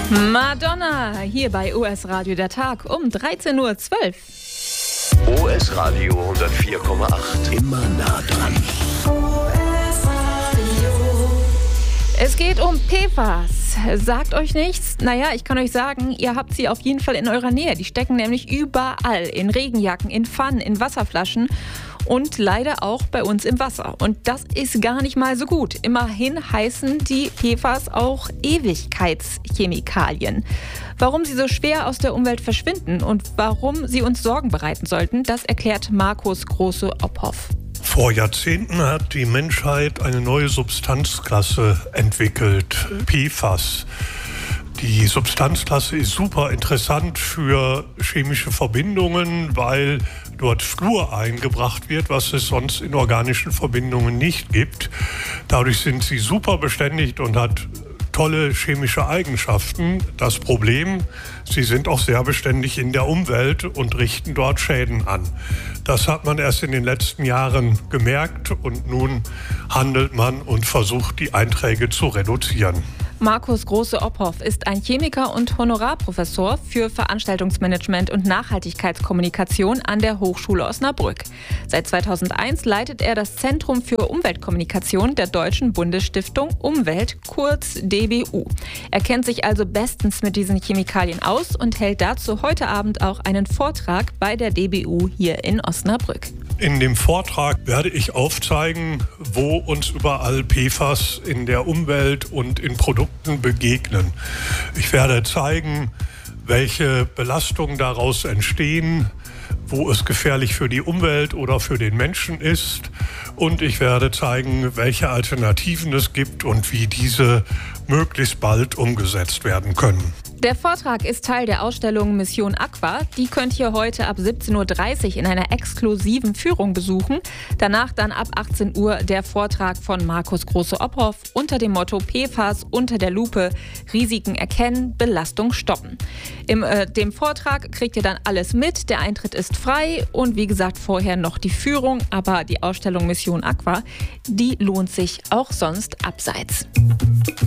Madonna, hier bei US Radio der Tag um 13:12 Uhr. US Radio 104,8. Immer nah dran. Es geht um PFAS. Sagt euch nichts? Naja, ich kann euch sagen, ihr habt sie auf jeden Fall in eurer Nähe. Die stecken nämlich überall. In Regenjacken, in Pfannen, in Wasserflaschen. Und leider auch bei uns im Wasser. Und das ist gar nicht mal so gut. Immerhin heißen die PFAS auch Ewigkeitschemikalien. Warum sie so schwer aus der Umwelt verschwinden und warum sie uns Sorgen bereiten sollten, das erklärt Markus Große-Ophoff. Vor Jahrzehnten hat die Menschheit eine neue Substanzklasse entwickelt, PFAS. Die Substanzklasse ist super interessant für chemische Verbindungen, weil dort Fluor eingebracht wird, was es sonst in organischen Verbindungen nicht gibt. Dadurch sind sie super beständig und hat tolle chemische Eigenschaften. Das Problem, sie sind auch sehr beständig in der Umwelt und richten dort Schäden an. Das hat man erst in den letzten Jahren gemerkt und nun handelt man und versucht, die Einträge zu reduzieren. Markus Große-Ophoff ist ein Chemiker und Honorarprofessor für Veranstaltungsmanagement und Nachhaltigkeitskommunikation an der Hochschule Osnabrück. Seit 2001 leitet er das Zentrum für Umweltkommunikation der Deutschen Bundesstiftung Umwelt, kurz DBU. Er kennt sich also bestens mit diesen Chemikalien aus und hält dazu heute Abend auch einen Vortrag bei der DBU hier in Osnabrück. In dem Vortrag werde ich aufzeigen, wo uns überall PFAS in der Umwelt und in Produkten begegnen. Ich werde zeigen, welche Belastungen daraus entstehen, wo es gefährlich für die Umwelt oder für den Menschen ist. Und ich werde zeigen, welche Alternativen es gibt und wie diese möglichst bald umgesetzt werden können. Der Vortrag ist Teil der Ausstellung Mission Aqua. Die könnt ihr heute ab 17:30 Uhr in einer exklusiven Führung besuchen. Danach dann ab 18 Uhr der Vortrag von Markus Große-Ophoff unter dem Motto PFAS unter der Lupe, Risiken erkennen, Belastung stoppen. In dem Vortrag kriegt ihr dann alles mit. Der Eintritt ist frei und wie gesagt vorher noch die Führung. Aber die Ausstellung Mission Aqua, die lohnt sich auch sonst abseits.